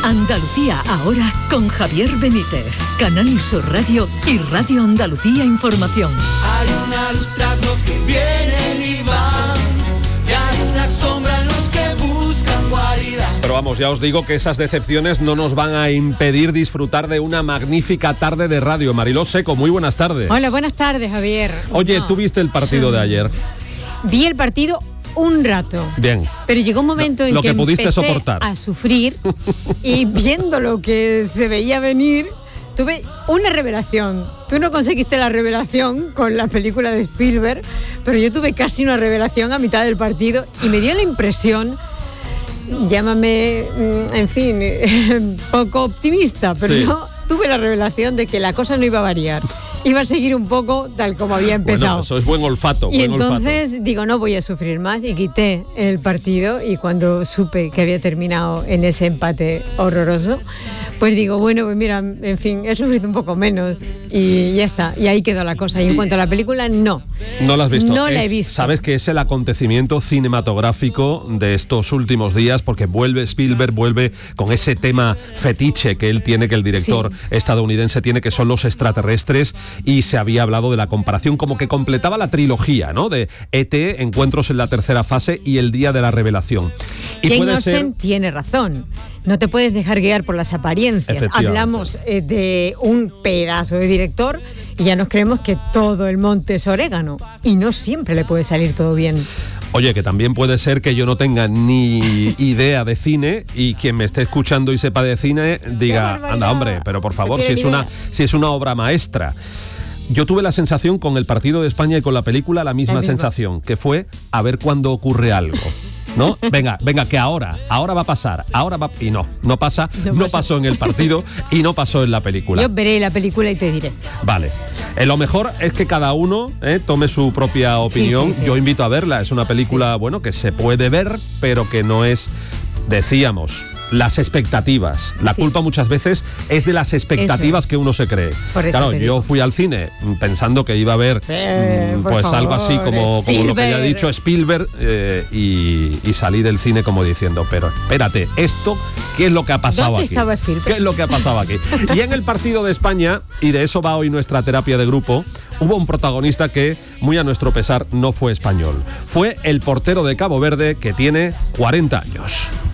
Andalucía ahora con Javier Benítez, Canal Sur Radio y Radio Andalucía Información. Hay una luz tras los que vienen y van, y hay una sombra en los que buscan guarida. Pero vamos, ya os digo que esas decepciones no nos van a impedir disfrutar de una magnífica tarde de radio. Mariló Seco, muy buenas tardes. Hola, buenas tardes, Javier. Oye, ¿tú viste el partido de ayer? Vi el partido un rato. Bien. Pero llegó un momento en que pudiste empecé soportar a sufrir y viendo lo que se veía venir, tuve una revelación. Tú no conseguiste la revelación con la película de Spielberg, pero yo tuve casi una revelación a mitad del partido y me dio la impresión, llámame, en fin, poco optimista, pero sí, yo tuve la revelación de que la cosa no iba a variar. Iba a seguir un poco tal como había empezado. Bueno, eso es buen olfato. Y entonces digo, no voy a sufrir más, y quité el partido, y cuando supe que había terminado en ese empate horroroso, pues digo, bueno, pues mira, en fin, he sufrido un poco menos y ya está, y ahí quedó la cosa. Y en cuanto a la película, no. ¿No la has visto? No la he visto. Sabes que es el acontecimiento cinematográfico de estos últimos días, porque vuelve Spielberg, vuelve con ese tema fetiche que él tiene, que el director estadounidense tiene, que son los extraterrestres, y se había hablado de la comparación, como que completaba la trilogía, ¿no? De E.T., Encuentros en la tercera fase y El día de la revelación. Y Jane Austen tiene razón. No te puedes dejar guiar por las apariencias. Hablamos de un pedazo de director y ya nos creemos que todo el monte es orégano, y no siempre le puede salir todo bien. Oye, que también puede ser que yo no tenga ni idea de cine y quien me esté escuchando y sepa de cine diga, anda hombre, pero por favor, si es una obra maestra. Yo tuve la sensación con el partido de España y con la película, la misma sensación, que fue a ver cuándo ocurre algo, ¿no? Venga, que ahora va a pasar, y no pasa, no pasó en el partido y no pasó en la película. Yo veré la película y te diré. Vale. Lo mejor es que cada uno tome su propia opinión. Sí. Yo invito a verla. Es una película, bueno, que se puede ver, pero que no es, decíamos, las expectativas. La culpa muchas veces es de las expectativas que uno se cree. Claro, yo fui al cine pensando que iba a ver pues favor, algo así como lo que ya he dicho, Spielberg, y salí del cine como diciendo, pero espérate, ¿esto qué es lo que ha pasado aquí? ¿Qué es lo que ha pasado aquí? Y en el partido de España, y de eso va hoy nuestra terapia de grupo, hubo un protagonista que, muy a nuestro pesar, no fue español. Fue el portero de Cabo Verde, que tiene 40 años.